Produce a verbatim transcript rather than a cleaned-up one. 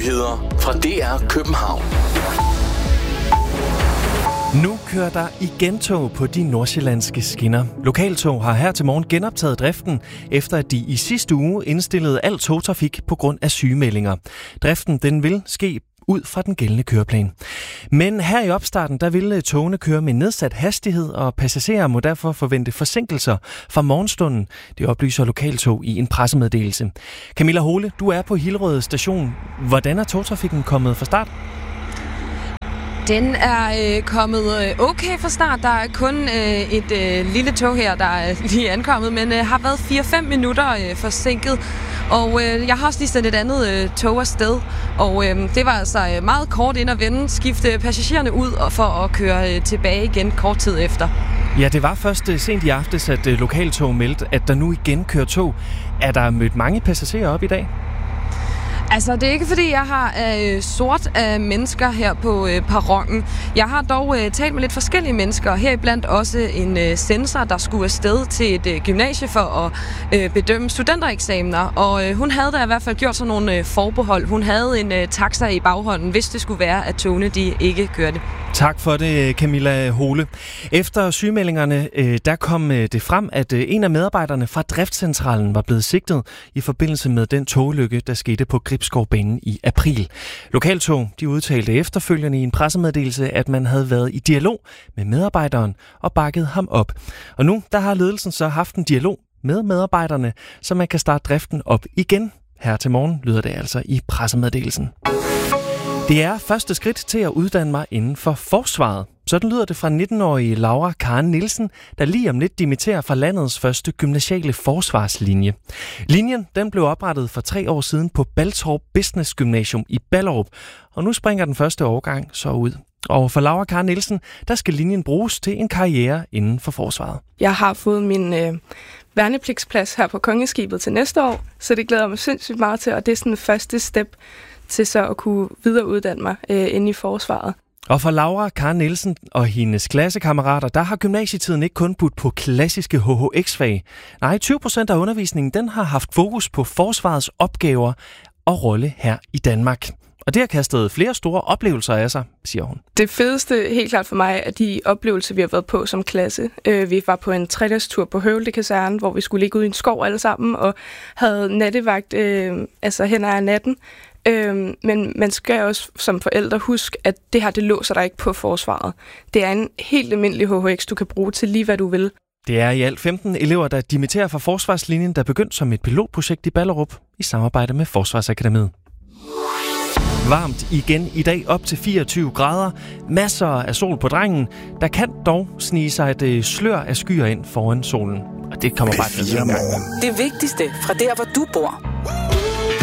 Nyheder fra D R København. Nu kører der igen tog på de nordsjællandske skinner. Lokaltog har her til morgen genoptaget driften, efter at de i sidste uge indstillede al togtrafik på grund af sygemeldinger. Driften den vil ske ud fra den gældende køreplan. Men her i opstarten, der vil togene køre med nedsat hastighed, og passagerer må derfor forvente forsinkelser fra morgenstunden. Det oplyser Lokaltog i en pressemeddelelse. Camilla Hole, du er på Hillerød station. Hvordan er togtrafikken kommet fra start? Den er øh, kommet øh, okay fra start. Der er kun øh, et øh, lille tog her, der er lige ankommet, men øh, har været fire til fem minutter øh, forsinket. Og øh, jeg har også lige sendt et andet øh, tog afsted, og øh, det var altså øh, meget kort ind at vende, skifte passagererne ud og for at køre øh, tilbage igen kort tid efter. Ja, det var først øh, sent i aftes, at øh, Lokaltog meldte, at der nu igen kører tog. Er der mødt mange passagerer op i dag? Altså, det er ikke fordi, jeg har øh, sort af mennesker her på øh, perronen. Jeg har dog øh, talt med lidt forskellige mennesker, heriblandt også en øh, sensor, der skulle afsted til et øh, gymnasie for at øh, bedømme studentereksamener. Og øh, hun havde da i hvert fald gjort sådan nogle øh, forbehold. Hun havde en øh, taxa i baghånden, hvis det skulle være, at togene de ikke kørte. Tak for det, Camilla Hole. Efter sygemeldingerne, øh, der kom øh, det frem, at øh, en af medarbejderne fra driftscentralen var blevet sigtet i forbindelse med den togulykke, der skete på Gribskovbanen i april. Lokaltog, de udtalte efterfølgende i en pressemeddelelse, at man havde været i dialog med medarbejderen og bakket ham op. Og nu, der har ledelsen så haft en dialog med medarbejderne, så man kan starte driften op igen. Her til morgen lyder det altså i pressemeddelelsen. Det er første skridt til at uddanne mig inden for forsvaret. Sådan lyder det fra nitten-årige Laura Karen Nielsen, der lige om lidt dimitterer fra landets første gymnasiale forsvarslinje. Linjen den blev oprettet for tre år siden på Baltorp Business Gymnasium i Ballerup, og nu springer den første årgang så ud. Og for Laura Karen Nielsen, der skal linjen bruges til en karriere inden for forsvaret. Jeg har fået min øh, værnepligtsplads her på Kongeskibet til næste år, så det glæder mig sindssygt meget til, og det er sådan første step til så at kunne videreuddanne mig øh, inde i forsvaret. Og for Laura Karen Nielsen og hendes klassekammerater, der har gymnasietiden ikke kun budt på klassiske H H X-fag. Nej, tyve procent af undervisningen den har haft fokus på forsvarets opgaver og rolle her i Danmark. Og det har kastet flere store oplevelser af sig, siger hun. Det fedeste helt klart for mig er de oplevelser, vi har været på som klasse. Vi var på en tredagstur på Høvelde-kasernen, hvor vi skulle ligge ude i en skov alle sammen og havde nattevagt øh, altså hen ad natten. Øhm, men man skal også som forældre huske, at det her, det låser dig ikke på forsvaret. Det er en helt almindelig H H X, du kan bruge til lige, hvad du vil. Det er i alt femten elever, der dimitterer fra forsvarslinjen, der begyndte som et pilotprojekt i Ballerup i samarbejde med Forsvarsakademiet. Varmt igen i dag, op til fireogtyve grader. Masser af sol på drengen. Der kan dog snige sig et slør af skyer ind foran solen. Og det kommer bare til at Det vigtigste fra der, hvor du bor.